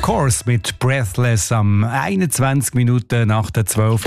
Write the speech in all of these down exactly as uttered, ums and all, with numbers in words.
Course mit Breathless am einundzwanzig Minuten nach der zwölf.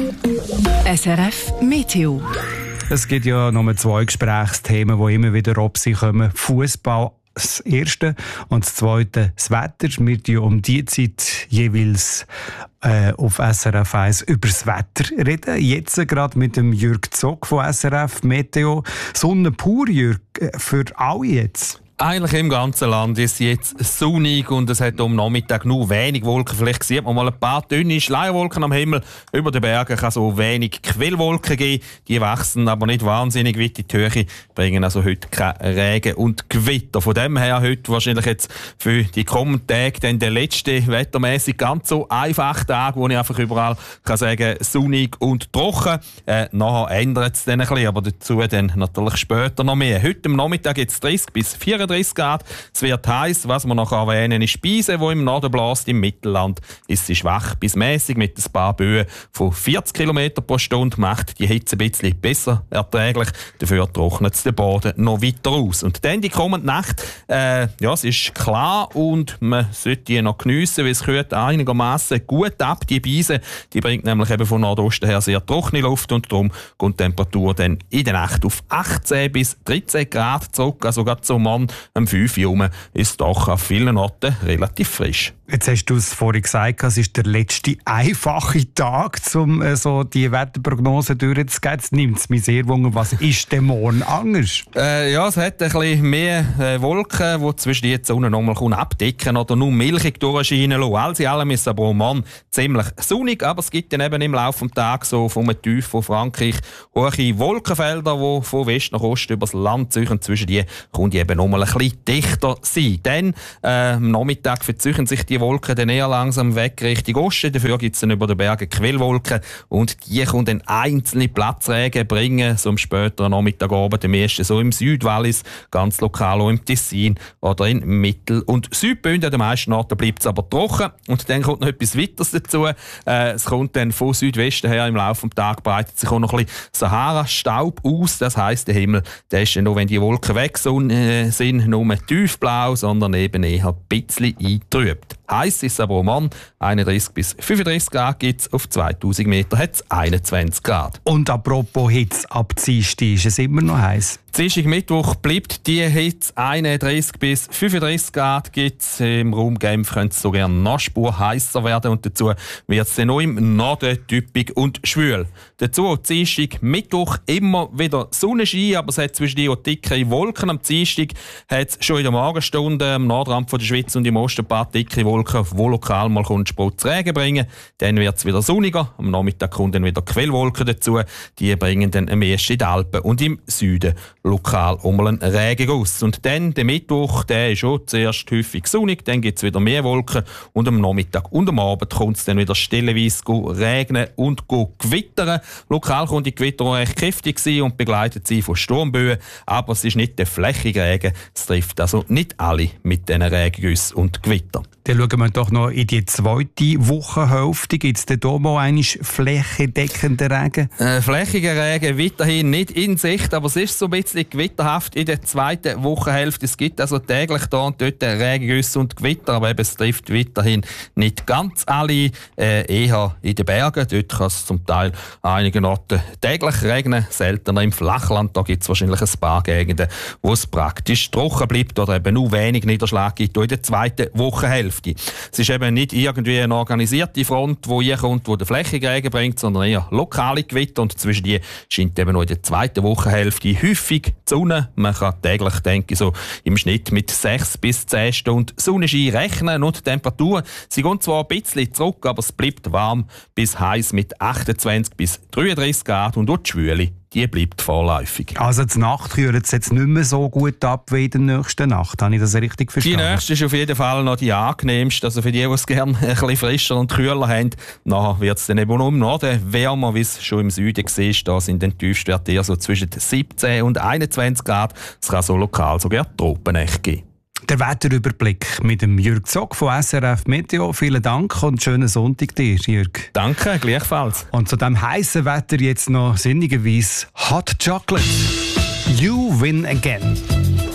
S R F Meteo. Es gibt ja nur zwei Gesprächsthemen, die immer wieder auf sich kommen. Fußball, das erste, und das zweite, das Wetter. Wir reden um diese Zeit jeweils äh, auf S R F eins über das Wetter reden. Jetzt gerade mit dem Jürg Zock von S R F Meteo. Sonne pur, Jürg, für alle jetzt. Eigentlich im ganzen Land ist es jetzt sonnig und es hat am Nachmittag nur wenig Wolken. Vielleicht sieht man mal ein paar dünne Schleierwolken am Himmel. Über den Bergen kann es so wenig Quellwolken geben. Die wachsen aber nicht wahnsinnig weit in die Höhe, bringen also heute keinen Regen und Gewitter. Von dem her heute wahrscheinlich jetzt für die kommenden Tage dann der letzte wettermäßig ganz so einfache Tag, wo ich einfach überall kann sagen, sonnig und trocken. Äh, nachher ändert es dann ein bisschen, aber dazu dann natürlich später noch mehr. Heute am Nachmittag jetzt dreißig bis vierunddreißig Grad. Es wird heiß. Was man noch erwähnen ist Speise, wo im Norden bläst. Im Mittelland ist sie schwach bis mäßig mit ein paar Böen von vierzig Kilometer pro Stunde. Macht die Hitze ein bisschen besser erträglich. Dafür trocknet es den Boden noch weiter aus. Und dann die kommende Nacht, äh, ja, es ist klar und man sollte die noch geniessen, weil es kühlt einigermaßen gut ab. Die Beise, die bringt nämlich eben von Nordosten her sehr trockene Luft und darum kommt die Temperatur dann in der Nacht auf achtzehn bis dreizehn Grad zurück. Also gerade zum Morgen um fünf Uhr herum ist es doch an vielen Orten relativ frisch. Jetzt hast du es vorhin gesagt, es ist der letzte einfache Tag, um äh, so die Wetterprognose durchzugehen. Jetzt nimmt es mich sehr wunder, was ist denn morgen anders? Äh, ja, es hat ein bisschen mehr äh, Wolken, die zwischen die Sonne noch mal abdecken oder nur milchig durchscheinen lassen. Alles in allem ist es aber morgen ziemlich sonnig, aber es gibt dann eben im Laufe des Tages so vom Tief von Frankreich hohe Wolkenfelder, die von West nach Ost über das Land ziehen. Und zwischen die kommt eben noch mal ein bisschen dichter sein. Dann äh, am Nachmittag verzeichnen sich die Wolken dann eher langsam weg Richtung Osten. Dafür gibt es dann über den Bergen Quellwolken und die können dann einzelne Platzregen bringen, so am späteren Nachmittagabend, am ersten so im Südwallis, ganz lokal auch im Tessin oder in Mittel- und Südbünden. An den meisten Orten bleibt es aber trocken. Und dann kommt noch etwas weiteres dazu. Äh, es kommt dann von Südwesten her im Laufe des Tages breitet sich auch noch ein bisschen Sahara-Staub aus. Das heisst, der Himmel, der ist dann noch, wenn die Wolken weg sind, äh, sind nur tiefblau, sondern eben eher ein bisschen eingetrübt. Heiß ist es aber morgen, einunddreißig bis fünfunddreißig Grad gibt es, auf zweitausend Meter hat es einundzwanzig Grad. Und apropos Hitze, ab Dienstag ist es immer noch heiß. Dienstag, Mittwoch bleibt die Hitze einunddreißig bis fünfunddreißig Grad gibt es. Im Raum Genf könnte es sogar noch Spur heißer werden und dazu wird es dann noch im Norden typisch und schwül. Dazu Dienstag, Mittwoch immer wieder Sonnenschein, aber es hat zwischen die dickere Wolken. Am Dienstag hat es schon in der Morgenstunde am Nordrand von der Schweiz und im Osten ein paar dicke Wolken, die lokal mal Spritz Regen bringen. Dann wird es wieder sonniger. Am Nachmittag kommen dann wieder Quellwolken dazu. Die bringen dann am ersten in den Alpen und im Süden lokal um einen Regenguss. Und dann der Mittwoch, der ist schon zuerst häufig sonnig, dann gibt es wieder mehr Wolken und am Nachmittag und am Abend kommt es dann wieder stellenweise regnen und gewittern. Lokal kann die Gewitter auch recht kräftig sein und begleitet sie von Sturmböen, aber es ist nicht der flächige Regen, es trifft also nicht alle mit diesen Regengüssen und Gewittern. Dann schauen wir doch noch in die zweite Wochenhälfte. Gibt es denn hier mal einen flächendeckenden Regen? Äh, flächiger Regen weiterhin nicht in Sicht, aber es ist so ein bisschen gewitterhaft in der zweiten Wochenhälfte. Es gibt also täglich da und dort Regengüsse und Gewitter, aber eben, es trifft weiterhin nicht ganz alle, äh, eher in den Bergen. Dort kann es zum Teil an einigen Orten täglich regnen, seltener im Flachland. Da gibt es wahrscheinlich ein paar Gegenden, wo es praktisch trocken bleibt oder eben nur wenig Niederschlag gibt in der zweiten Wochenhälfte. Es ist eben nicht irgendwie eine organisierte Front, die hier kommt, die den flächigen Regen bringt, sondern eher lokale Gewitter. Und zwischen die scheint eben noch in der zweiten Wochenhälfte häufig die Sonne. Man kann täglich, denke ich, so im Schnitt mit sechs bis zehn Stunden Sonnenschein rechnen. Und die Temperaturen, sie gehen zwar ein bisschen zurück, aber es bleibt warm bis heiß mit achtundzwanzig bis dreiunddreißig Grad und auch die Schwüle, die bleibt vorläufig. Also die Nacht kühlt es jetzt nicht mehr so gut ab wie in der nächsten Nacht. Habe ich das richtig verstanden? Die nächste ist auf jeden Fall noch die angenehmste. Also für die, die es gerne ein bisschen frischer und kühler haben. Nachher wird es dann eben noch im Norden wärmer, wie es schon im Süden war. Da sind dann Tiefstwerte eher so zwischen siebzehn und einundzwanzig Grad. Es kann so lokal sogar Tropennächte geben. Der Wetterüberblick mit dem Jürg Zock von S R F Meteo. Vielen Dank und schönen Sonntag dir, Jürg. Danke, gleichfalls. Und zu diesem heißen Wetter jetzt noch sinnigerweise Hot Chocolate. You win again.